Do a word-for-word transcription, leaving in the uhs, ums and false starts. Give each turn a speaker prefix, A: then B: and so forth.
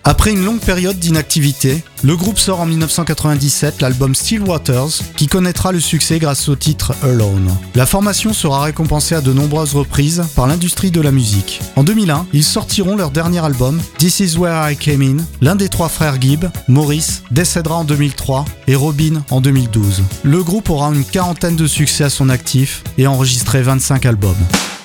A: Après une longue période d'inactivité, le groupe sort en dix-neuf cent quatre-vingt-dix-sept l'album Still Waters, qui connaîtra le succès grâce au titre Alone. La formation sera récompensée à de nombreuses reprises par l'industrie de la musique. En deux mille un, ils sortiront leur dernier album, This Is Where I Came In. L'un des trois frères Gibb, Maurice, décédera en deux mille trois et Robin en deux mille douze. Le groupe aura une quarantaine de succès à son actif et a enregistré vingt-cinq albums.